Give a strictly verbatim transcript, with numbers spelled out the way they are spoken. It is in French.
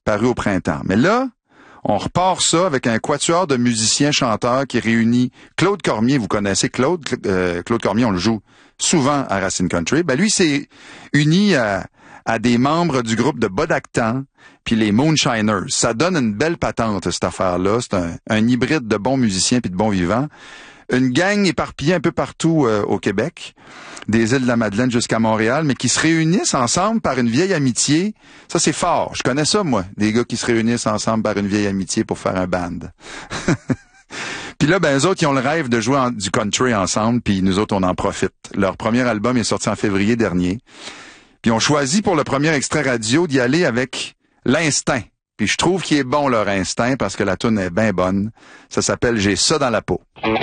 paru au printemps. Mais là, on repart ça avec un quatuor de musiciens-chanteurs qui réunit Claude Cormier. Vous connaissez Claude? Euh, Claude Cormier, on le joue souvent à Racine Country. Ben lui, c'est uni à, à des membres du groupe de Bodactan puis les Moonshiners. Ça donne une belle patente, cette affaire-là. C'est un, un hybride de bons musiciens puis de bons vivants. Une gang éparpillée un peu partout euh, au Québec, des îles de la Madeleine jusqu'à Montréal, mais qui se réunissent ensemble par une vieille amitié. Ça, c'est fort. Je connais ça, moi, des gars qui se réunissent ensemble par une vieille amitié pour faire un band. Puis là, ben, eux autres, ils ont le rêve de jouer en, du country ensemble, puis nous autres, on en profite. Leur premier album est sorti en février dernier. Puis on choisit pour le premier extrait radio d'y aller avec l'instinct. Puis je trouve qu'il est bon, leur instinct, parce que la toune est bien bonne. Ça s'appelle « J'ai ça dans la peau ».